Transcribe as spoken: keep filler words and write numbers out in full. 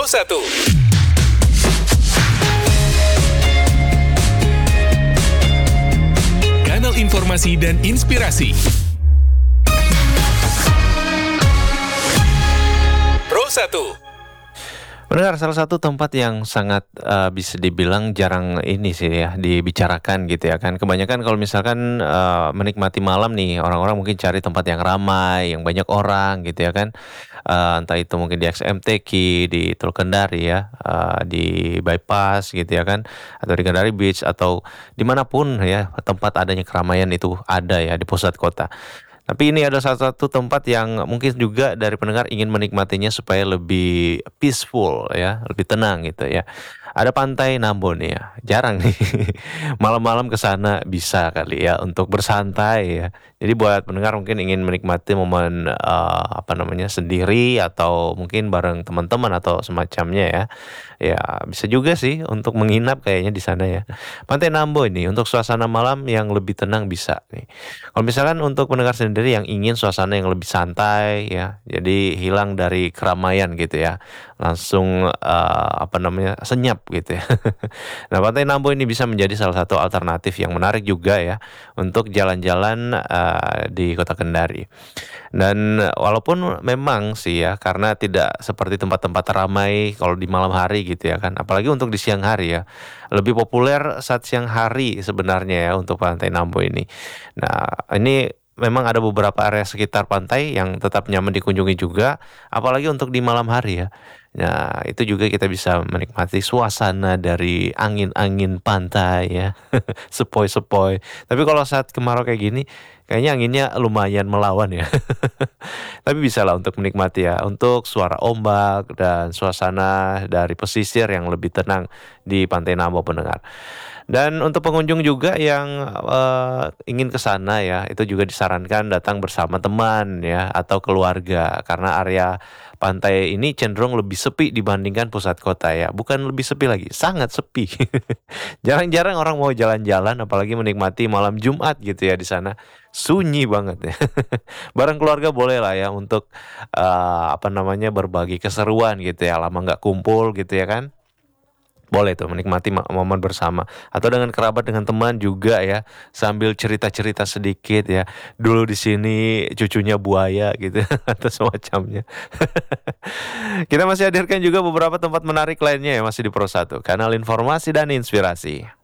Pro satu. Kanal informasi dan inspirasi. Pro satu. Benar, salah satu tempat yang sangat uh, bisa dibilang jarang ini sih ya dibicarakan gitu ya kan. Kebanyakan kalau misalkan uh, menikmati malam nih, orang-orang mungkin cari tempat yang ramai, yang banyak orang gitu ya kan. Uh, entah itu mungkin di X M T Q, di Teluk Kendari ya, uh, di Bypass gitu ya kan, atau di Kendari Beach atau dimanapun ya tempat adanya keramaian itu ada ya di pusat kota. Tapi ini ada salah satu tempat yang mungkin juga dari pendengar ingin menikmatinya supaya lebih peaceful ya, lebih tenang gitu ya. Ada Pantai Nambon ya, jarang nih malam-malam ke sana bisa kali ya untuk bersantai ya. Jadi buat pendengar mungkin ingin menikmati momen uh, apa namanya sendiri atau mungkin bareng teman-teman atau semacamnya ya. Ya bisa juga sih untuk menginap kayaknya di sana ya. Pantai Nambon ini untuk suasana malam yang lebih tenang bisa nih. Kalau misalkan untuk pendengar sendiri yang ingin suasana yang lebih santai ya, jadi hilang dari keramaian gitu ya, langsung uh, apa namanya senyap gitu ya. Nah, Pantai Nambon ini bisa menjadi salah satu alternatif yang menarik juga ya untuk jalan-jalan uh, di Kota Kendari. Dan walaupun memang sih ya, karena tidak seperti tempat-tempat ramai kalau di malam hari gitu ya kan, apalagi untuk di siang hari ya, lebih populer saat siang hari sebenarnya ya untuk Pantai Nambon ini. Nah, ini memang ada beberapa area sekitar pantai yang tetap nyaman dikunjungi juga, apalagi untuk di malam hari ya. Nah, itu juga kita bisa menikmati suasana dari angin-angin pantai ya, sepoi-sepoi. Tapi kalau saat kemarau kayak gini, kayaknya anginnya lumayan melawan ya. Tapi bisa lah untuk menikmati ya, untuk suara ombak dan suasana dari pesisir yang lebih tenang di Pantai Nambon pendengar. Dan untuk pengunjung juga yang uh, ingin ke sana ya, itu juga disarankan datang bersama teman ya atau keluarga karena area pantai ini cenderung lebih sepi dibandingkan pusat kota ya. Bukan lebih sepi lagi, sangat sepi. Jarang-jarang orang mau jalan-jalan apalagi menikmati malam Jumat gitu ya di sana. Sunyi banget ya. Bareng keluarga boleh lah ya untuk uh, apa namanya berbagi keseruan gitu ya. Lama nggak kumpul gitu ya kan. Boleh tuh menikmati momen bersama atau dengan kerabat dengan teman juga ya sambil cerita-cerita sedikit ya. Dulu di sini cucunya buaya gitu atau semacamnya. Kita masih hadirkan juga beberapa tempat menarik lainnya ya masih di Pro satu, kanal informasi dan inspirasi.